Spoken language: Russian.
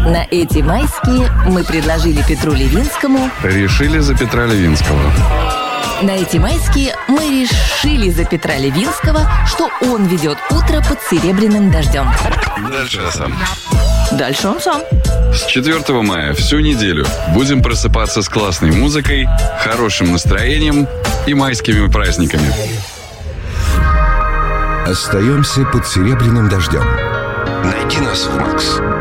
На эти майские мы предложили Петру Левинскому. Решили за Петра Левинского. На эти майские мы решили за Петра Левинского, что он ведет утро под серебряным дождем. Дальше я сам. Дальше он сам. С 4 мая всю неделю будем просыпаться с классной музыкой, хорошим настроением и майскими праздниками. Остаемся под серебряным дождем. Найди нас в Макс.